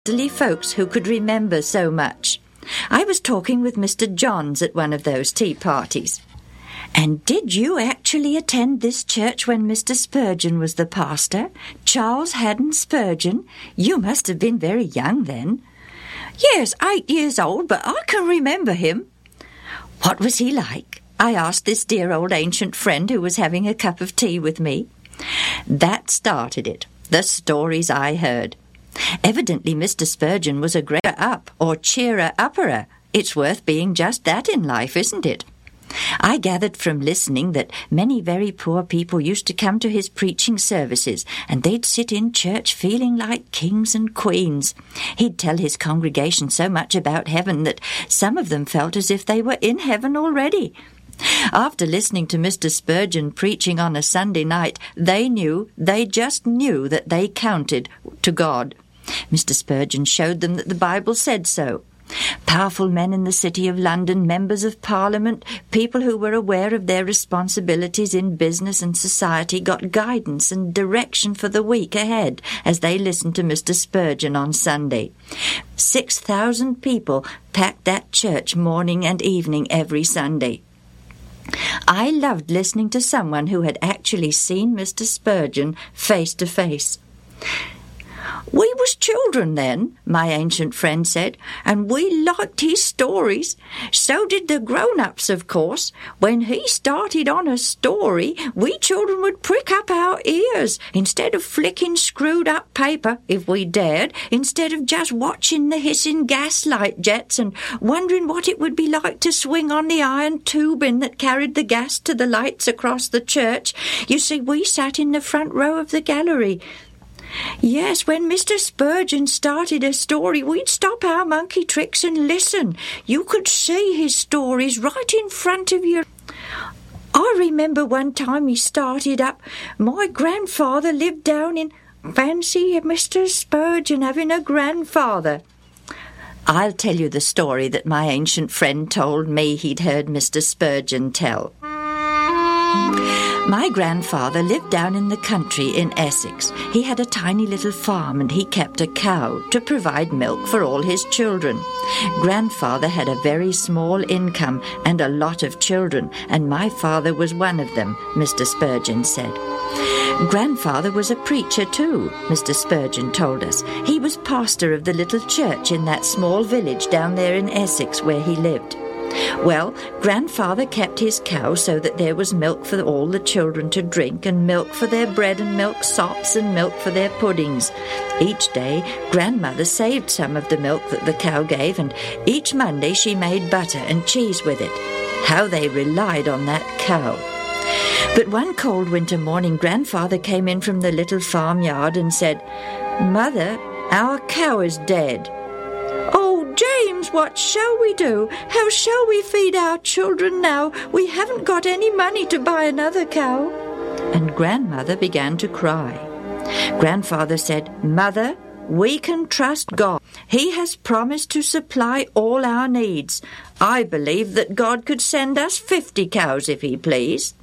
elderly folks who could remember so much. I was talking with Mr. Johns at one of those tea parties. And did you actually attend this church when Mr. Spurgeon was the pastor? Charles Haddon Spurgeon? You must have been very young then. Yes, 8 years old, but I can remember him. What was he like? I asked this dear old ancient friend who was having a cup of tea with me. That started it, the stories I heard. Evidently Mr. Spurgeon was a greater up or cheerer-upperer. It's worth being just that in life, isn't it? I gathered from listening that many very poor people used to come to his preaching services, and they'd sit in church feeling like kings and queens. He'd tell his congregation so much about heaven that some of them felt as if they were in heaven already. After listening to Mr. Spurgeon preaching on a Sunday night, they just knew that they counted to God. Mr. Spurgeon showed them that the Bible said so. Powerful men in the City of London, members of Parliament, people who were aware of their responsibilities in business and society got guidance and direction for the week ahead as they listened to Mr. Spurgeon on Sunday. 6,000 people packed that church morning and evening every Sunday. I loved listening to someone who had actually seen Mr. Spurgeon face to face. "We was children then," my ancient friend said, "and we liked his stories. So did the grown-ups, of course. When he started on a story, we children would prick up our ears instead of flicking screwed-up paper, if we dared, instead of just watching the hissing gaslight jets and wondering what it would be like to swing on the iron tubing that carried the gas to the lights across the church. You see, we sat in the front row of the gallery. Yes, when Mr. Spurgeon started a story, we'd stop our monkey tricks and listen. You could see his stories right in front of you. I remember one time he started up, my grandfather lived down in... Fancy Mr. Spurgeon having a grandfather. I'll tell you the story that my ancient friend told me he'd heard Mr. Spurgeon tell. My grandfather lived down in the country in Essex. He had a tiny little farm and he kept a cow to provide milk for all his children. Grandfather had a very small income and a lot of children, and my father was one of them, Mr. Spurgeon said. Grandfather was a preacher too, Mr. Spurgeon told us. He was pastor of the little church in that small village down there in Essex where he lived. Well, Grandfather kept his cow so that there was milk for all the children to drink, and milk for their bread and milk sops and milk for their puddings. Each day, Grandmother saved some of the milk that the cow gave, and each Monday she made butter and cheese with it. How they relied on that cow. But one cold winter morning, Grandfather came in from the little farmyard and said, "Mother, our cow is dead." "James, what shall we do? How shall we feed our children now? We haven't got any money to buy another cow." And Grandmother began to cry. Grandfather said, "Mother, we can trust God. He has promised to supply all our needs. I believe that God could send us 50 cows if he pleased."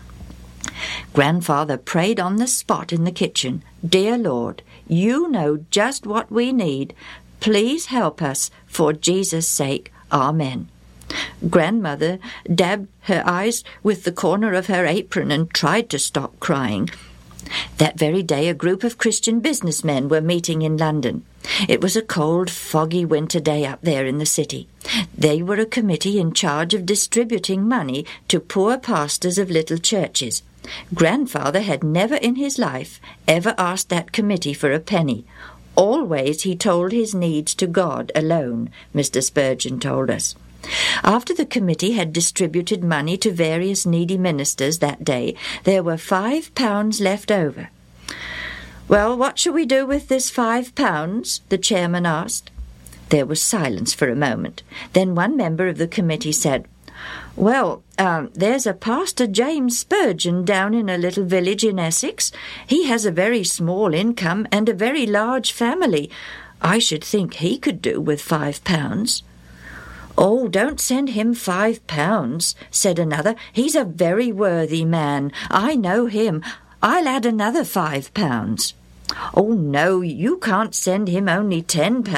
Grandfather prayed on the spot in the kitchen. "Dear Lord, you know just what we need. Please help us, for Jesus' sake. Amen." Grandmother dabbed her eyes with the corner of her apron and tried to stop crying. That very day a group of Christian businessmen were meeting in London. It was a cold, foggy winter day up there in the city. They were a committee in charge of distributing money to poor pastors of little churches. Grandfather had never in his life ever asked that committee for a penny. Always he told his needs to God alone, Mr. Spurgeon told us. After the committee had distributed money to various needy ministers that day, there were £5 left over. "Well, what shall we do with this £5? The chairman asked. There was silence for a moment. Then one member of the committee said, "Well, there's a Pastor James Spurgeon down in a little village in Essex. He has a very small income and a very large family. I should think he could do with £5. "Oh, don't send him £5, said another. "He's a very worthy man. I know him. I'll add another £5. Oh, no, you can't send him only £10.